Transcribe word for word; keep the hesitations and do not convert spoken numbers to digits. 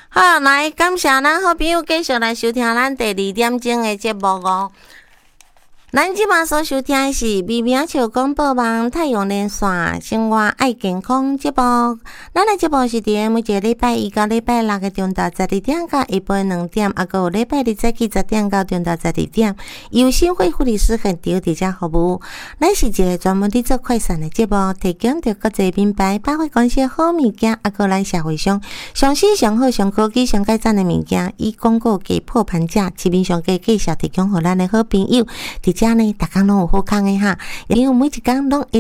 好，来感谢咱好朋友继续来收听咱第二点钟的节目哦。咱即马所收听的是微名笑广播网太阳连线生活爱健康节目。咱的节目是伫每一个礼拜一到礼拜六的中昼十二点到下晡两点，啊，还有礼拜日早起十点到中昼十二点，由新会护理师现场伫遮服务。咱是一个专门伫做快闪的节目，提供着国际品牌百货公司好物件，啊，还有咱社会上上新上好上科技上改赞的物件，以广告价破盘价，市面上价介绍提供互咱的好朋友。伫遮呢，逐工拢有好康的哈，因为每一工拢会